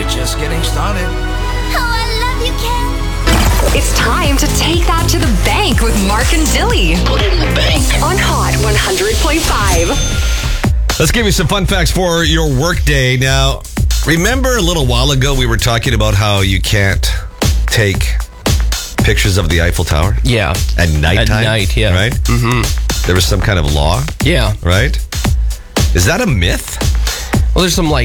we're just getting started. Oh, I love you, Ken. It's time to take that to the bank with Mark and Dilly. Put it in the bank. On Hot 100.5. Let's give you some fun facts for your workday. Now, remember a little while ago we were talking about how you can't take pictures of the Eiffel Tower? Yeah. At nighttime? At night, yeah. Right? Mm-hmm. There was some kind of law? Yeah. Right? Is that a myth? Well, there's some,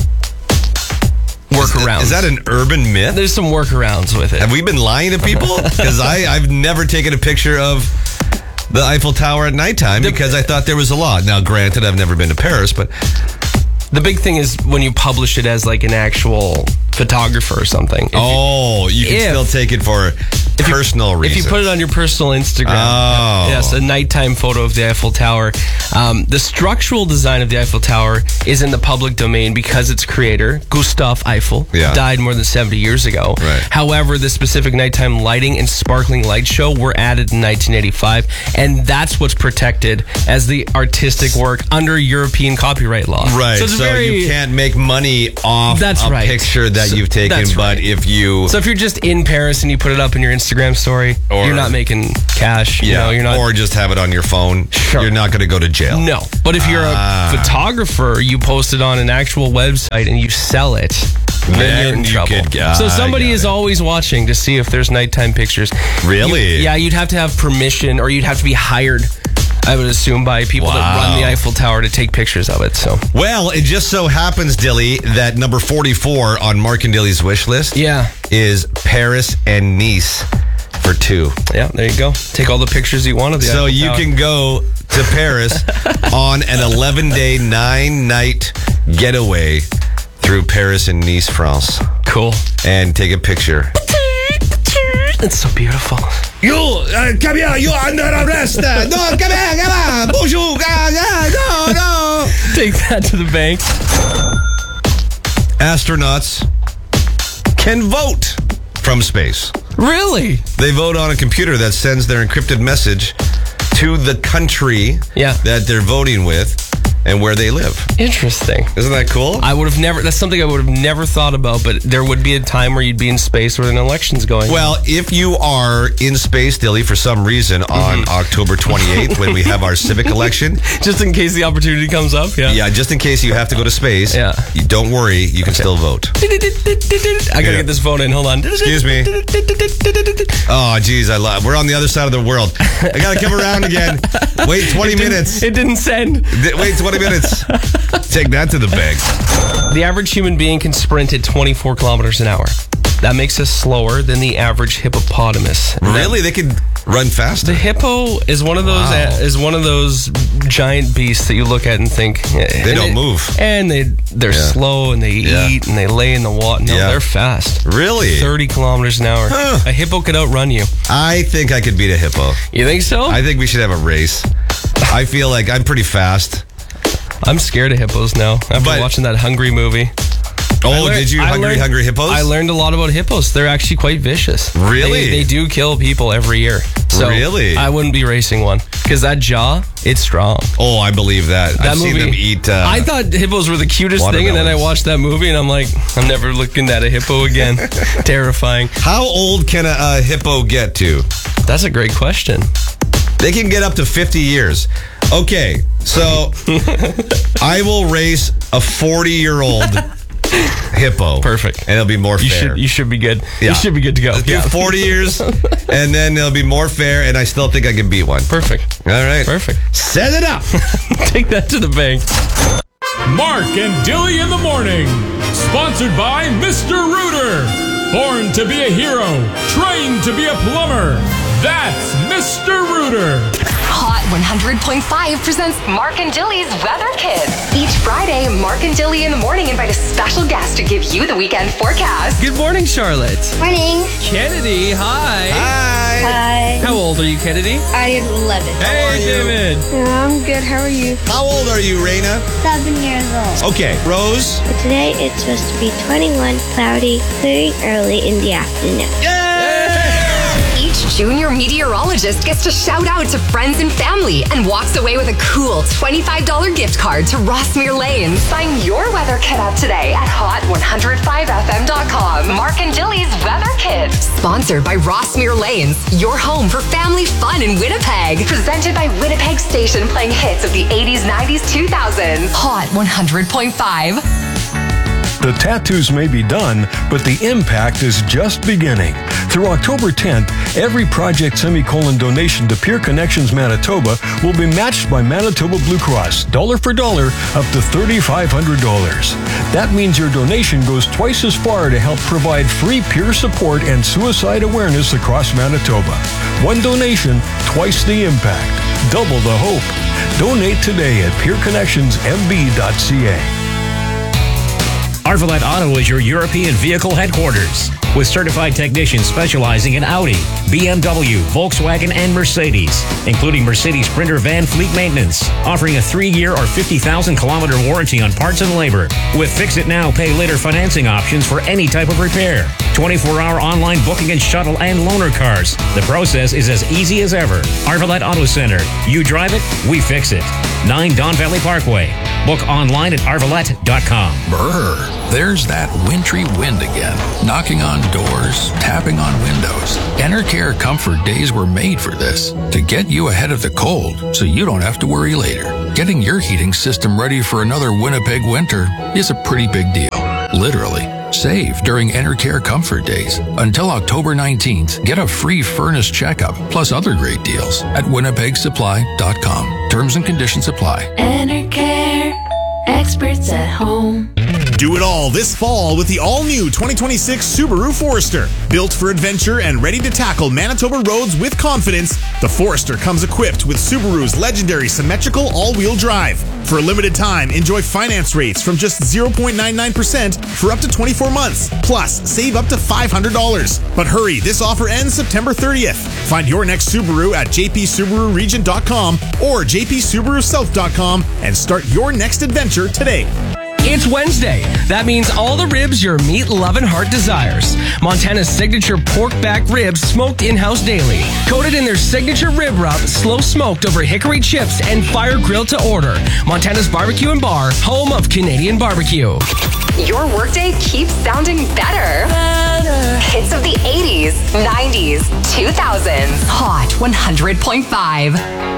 workarounds. Is that an urban myth? There's some workarounds with it. Have we been lying to people? Because I've never taken a picture of the Eiffel Tower at nighttime because I thought there was a law. Now, granted, I've never been to Paris, but... The big thing is when you publish it as an actual photographer or something. You can still take it for personal reasons. If you put it on your personal Instagram. Yes, a nighttime photo of the Eiffel Tower. The structural design of the Eiffel Tower is in the public domain because its creator, Gustave Eiffel, died more than 70 years ago. Right. However, the specific nighttime lighting and sparkling light show were added in 1985, and that's what's protected as the artistic work under European copyright law. Right. So, you can't make money off a picture that you've taken, but if you... So if you're just in Paris and you put it up in your Instagram story, you're not making cash. Yeah, you're not, or just have it on your phone. Sure. You're not going to go to jail. No. But if you're a photographer, you post it on an actual website and you sell it, then you're in trouble. So somebody is always watching to see if there's nighttime pictures. Really? You'd have to have permission, or you'd have to be hired, I would assume, by people that run the Eiffel Tower to take pictures of it. So, well, it just so happens, Dilly, that number 44 on Mark and Dilly's wish list is Paris and Nice for 2. Yeah, there you go. Take all the pictures you want of the Eiffel Tower. So you can go to Paris on an 11-day, 9-night getaway through Paris and Nice, France. Cool. And take a picture. It's so beautiful. You, come here, you're under arrest. No, come here. Bonjour. No. Take that to the bank. Astronauts can vote from space. Really? They vote on a computer that sends their encrypted message to the country that they're voting with and where they live. Interesting. Isn't that cool? That's something I would have never thought about, but there would be a time where you'd be in space where an election's going. Well, if you are in space, Dilly, for some reason on October 28th when we have our civic election. Just in case the opportunity comes up, Yeah, just in case you have to go to space. Yeah. You don't worry, you can still vote. I gotta get this phone in, hold on. Excuse me. Oh, geez, we're on the other side of the world. I gotta come around again. Wait 20 minutes. It didn't send. Wait 20 minutes. Take that to the bank. The average human being can sprint at 24 kilometers an hour. That makes us slower than the average hippopotamus. Really? They could run faster? The hippo is one of those giant beasts that you look at and think they don't move. And they're slow and they eat and they lay in the water. No, they're fast. Really? 30 kilometers an hour. Huh. A hippo could outrun you. I think I could beat a hippo. You think so? I think we should have a race. I feel like I'm pretty fast. I'm scared of hippos now after watching that Hungry movie. Oh, did you? Hungry hippos? I learned a lot about hippos. They're actually quite vicious. Really? They do kill people every year. So really? I wouldn't be racing one because that jaw, it's strong. Oh, I believe that. I've seen them eat. I thought hippos were the cutest thing, and then I watched that movie, and I'm like, I'm never looking at a hippo again. Terrifying. How old can a hippo get to? That's a great question. They can get up to 50 years. Okay, so I will race a 40-year-old hippo. Perfect. And it'll be more fair. You should be good. Yeah. You should be good to go. Do 40 years, and then it'll be more fair, and I still think I can beat one. Perfect. All right. Perfect. Set it up. Take that to the bank. Mark and Dilly in the morning. Sponsored by Mr. Rooter. Born to be a hero. Trained to be a plumber. That's Mr. Rooter. Hot 100.5 presents Mark and Dilly's Weather Kit. Each Friday, Mark and Dilly in the morning invite a special guest to give you the weekend forecast. Good morning, Charlotte. Morning. Kennedy, hi. Hi. How old are you, Kennedy? I am 11. Hey, David. I'm good. How are you? How old are you, Raina? 7 years old. Okay, Rose? But today it's supposed to be 21, cloudy, clearing early in the afternoon. Each junior meteorologist gets to shout out to friends and family and walks away with a cool $25 gift card to Rossmere Lane. Sign your weather Weather Kit app today at hot105fm.com. Mark and Jilly's Weather Kit. Sponsored by Rossmere Lanes, your home for family fun in Winnipeg. Presented by Winnipeg Station, playing hits of the 80s, 90s, 2000s. Hot 100.5. The tattoos may be done, but the impact is just beginning. Through October 10th, every Project Semicolon donation to Peer Connections Manitoba will be matched by Manitoba Blue Cross, dollar for dollar, up to $3,500. That means your donation goes twice as far to help provide free peer support and suicide awareness across Manitoba. One donation, twice the impact. Double the hope. Donate today at peerconnectionsmb.ca. Arvolet Auto is your European vehicle headquarters, with certified technicians specializing in Audi, BMW, Volkswagen, and Mercedes, including Mercedes Sprinter van fleet maintenance, offering a 3-year or 50,000-kilometer warranty on parts and labor, with fix-it now, pay-later financing options for any type of repair. 24-hour online booking and shuttle and loaner cars. The process is as easy as ever. Arvolet Auto Center. You drive it, we fix it. 9 Don Valley Parkway. Book online at arvolet.com. Brr, there's that wintry wind again, knocking on doors, tapping on windows. Enercare Comfort Days were made for this, to get you ahead of the cold so you don't have to worry later. Getting your heating system ready for another Winnipeg winter is a pretty big deal. Literally. Save during Enercare Comfort Days. Until October 19th, get a free furnace checkup, plus other great deals at winnipegsupply.com. Terms and conditions apply. Enercare, experts at home. Do it all this fall with the all-new 2026 Subaru Forester. Built for adventure and ready to tackle Manitoba roads with confidence, the Forester comes equipped with Subaru's legendary symmetrical all-wheel drive. For a limited time, enjoy finance rates from just 0.99% for up to 24 months. Plus, save up to $500. But hurry, this offer ends September 30th. Find your next Subaru at jpsubaruregion.com or jpsubarusouth.com and start your next adventure today. It's Wednesday. That means all the ribs your meat-loving heart desires. Montana's signature pork back ribs, smoked in-house daily. Coated in their signature rib rub, slow smoked over hickory chips, and fire grilled to order. Montana's Barbecue and Bar, home of Canadian barbecue. Your workday keeps sounding better. Hits of the 80s, 90s, 2000s. Hot 100.5.